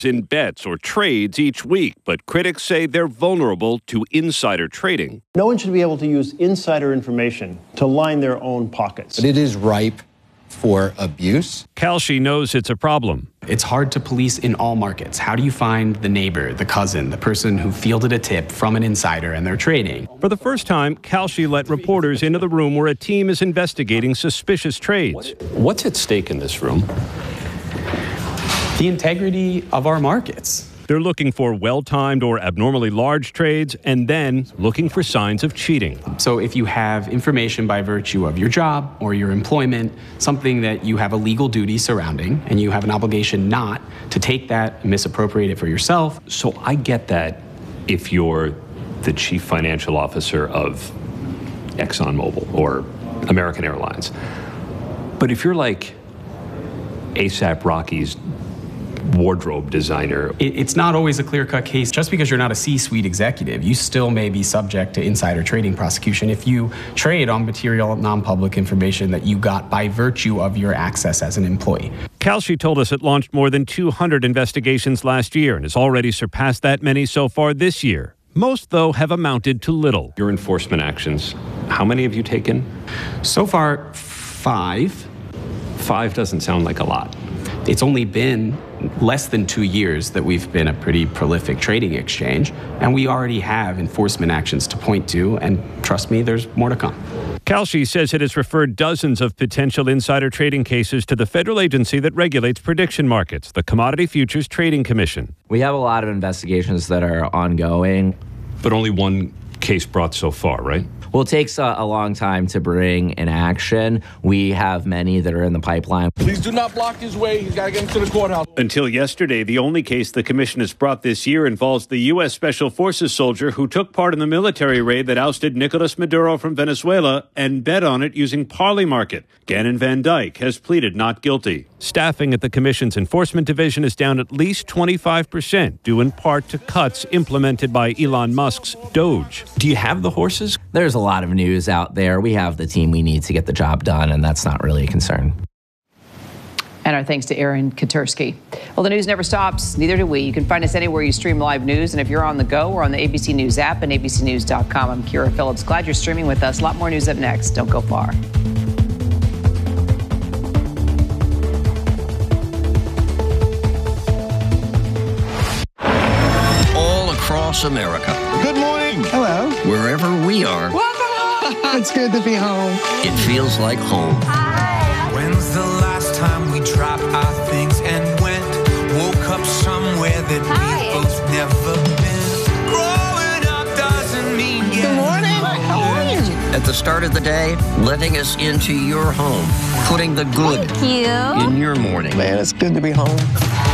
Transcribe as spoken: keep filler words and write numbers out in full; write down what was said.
in bets or trades each week, but critics say they're vulnerable to insider trading. No one should be able to use insider information to line their own pockets. But it is ripe for abuse. Kalshi knows it's a problem. It's hard to police in all markets. How do you find the neighbor, the cousin, the person who fielded a tip from an insider and they're trading? For the first time, Kalshi let reporters into the room where a team is investigating suspicious trades. What's at stake in this room? The integrity of our markets. They're looking for well-timed or abnormally large trades and then looking for signs of cheating. So if you have information by virtue of your job or your employment, something that you have a legal duty surrounding, and you have an obligation not to take that and misappropriate it for yourself. So I get that if you're the chief financial officer of ExxonMobil or American Airlines. But if you're like A$AP Rocky's wardrobe designer. It's not always a clear-cut case. Just because you're not a C-suite executive, you still may be subject to insider trading prosecution if you trade on material, non-public information that you got by virtue of your access as an employee. Kalshi told us it launched more than two hundred investigations last year and has already surpassed that many so far this year. Most, though, have amounted to little. Your enforcement actions, how many have you taken? So far, five. Five doesn't sound like a lot. It's only been less than two years that we've been a pretty prolific trading exchange, and we already have enforcement actions to point to, and trust me, there's more to come. Kalshi says it has referred dozens of potential insider trading cases to the federal agency that regulates prediction markets, the Commodity Futures Trading Commission. We have a lot of investigations that are ongoing. But only one case brought so far, right? Well, it takes a, a long time to bring an action. We have many that are in the pipeline. Please do not block his way. He's got to get into the courthouse. Until yesterday, the only case the commission has brought this year involves the U S Special Forces soldier who took part in the military raid that ousted Nicolas Maduro from Venezuela and bet on it using Parley Market. Gannon Van Dyke has pleaded not guilty. Staffing at the commission's enforcement division is down at least twenty-five percent, due in part to cuts implemented by Elon Musk's Doge. Do you have the horses? There's a lot of news out there. We have the team we need to get the job done, and that's not really a concern. And our thanks to Aaron Katursky. Well, the news never stops. Neither do we. You can find us anywhere you stream live news. And if you're on the go, we're on the A B C News app and A B C News dot com. I'm Kira Phillips. Glad you're streaming with us. A lot more news up next. Don't go far. All across America. Good morning. Hello. Wherever we are. It's good to be home. It feels like home. Hi. When's the last time we dropped our things and went? Woke up somewhere that Hi. we both never been. Growing up doesn't mean getting Good morning. How are you? At the start of the day, letting us into your home. Putting the good Thank you. in your morning. Man, it's good to be home.